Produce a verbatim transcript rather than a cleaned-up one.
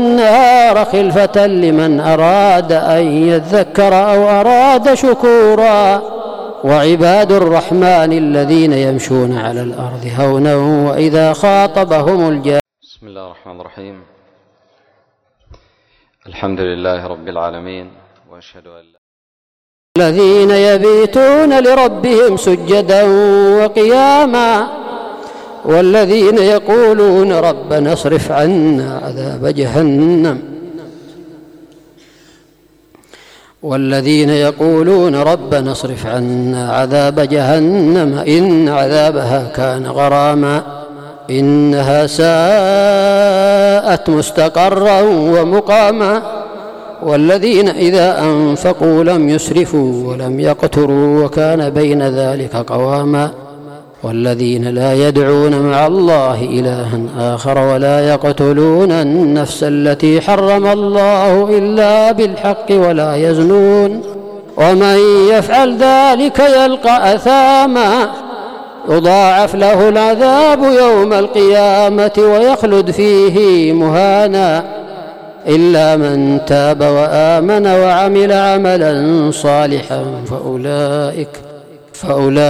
النار خلفة لمن أراد أن يذكر أو أراد شكورا. وعباد الرحمن الذين يمشون على الأرض هونا وإذا خاطبهم الجاهلون. بسم الله الرحمن الرحيم. الحمد لله رب العالمين، وأشهد أن لا الذين يبيتون لربهم سجدا وقياما، والذين يقولون ربنا اصرف عنا عذاب جهنم والذين يقولون ربنا اصرف عنا عذاب جهنم إن عذابها كان غراما إنها ساءت مستقرا ومقاما. والذين إذا أنفقوا لم يسرفوا ولم يقتروا وكان بين ذلك قواما. والذين لا يدعون مع الله إلها آخر ولا يقتلون النفس التي حرم الله إلا بالحق ولا يزنون ومن يفعل ذلك يلقى أثاما يضاعف له العذاب يوم القيامة ويخلد فيه مهانا إلا من تاب وآمن وعمل عملا صالحا فأولئك فأولئك